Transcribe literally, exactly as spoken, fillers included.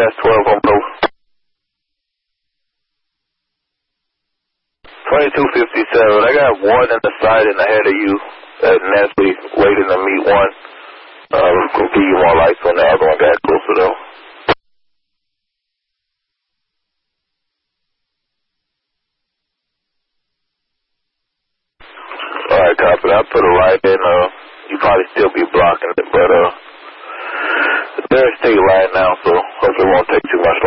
that's twelve on both. twenty-two fifty-seven. I got one in the side and ahead of you at Nestle, waiting to meet one. Uh, we'll give you more lights when the other one got closer though. Alright, copy. I'll put a light in. Uh, you probably still be blocking it, but uh, they're a state line now, so hopefully it won't take too much